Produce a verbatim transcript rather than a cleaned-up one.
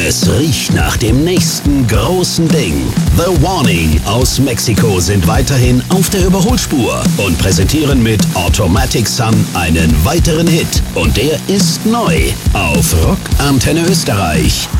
Es riecht nach dem nächsten großen Ding. The Warning aus Mexiko sind weiterhin auf der Überholspur und präsentieren mit Automatic Sun einen weiteren Hit. Und der ist neu auf Rock Antenne Österreich.